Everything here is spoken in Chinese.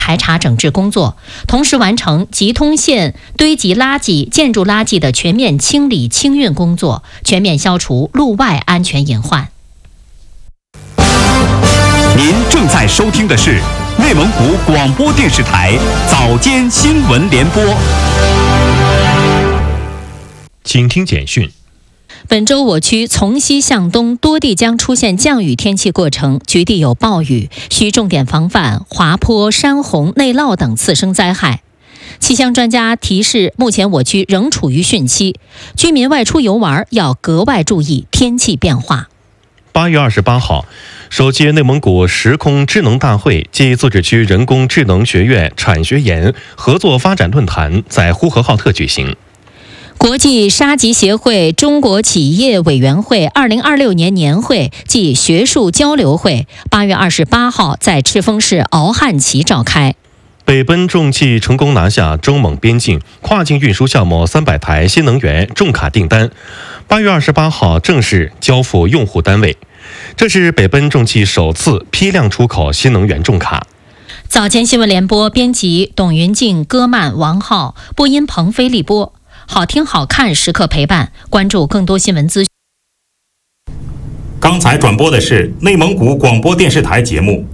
排查整治工作，同时完成吉通县堆积垃圾、建筑垃圾的全面清理清运工作，全面消除路外安全隐患。 您正在收听的是内蒙古广播电视台早间新闻联播。 请听简讯。 本周我区从西向东多地将出现降雨天气过程，局地有暴雨，需重点防范滑坡、山洪、内涝等次生灾害。气象专家提示，目前我区仍处于汛期，居民外出游玩要格外注意天气变化。 8月28号，首届内蒙古时空智能大会暨自治区人工智能学院产学研合作发展论坛在呼和浩特举行。 国际沙棘协会中国企业委员会2026年年会暨学术交流会8月28号在赤峰市敖汉旗召开。 北奔重汽成功拿下中蒙边境跨境运输项目300台新能源重卡订单，8月28号正式交付用户单位。这是北奔重汽首次批量出口新能源重卡。 早间新闻联播编辑董云静、戈曼、王浩，播音彭飞利播。好听好看时刻陪伴，关注更多新闻资讯。 刚才转播的是内蒙古广播电视台节目。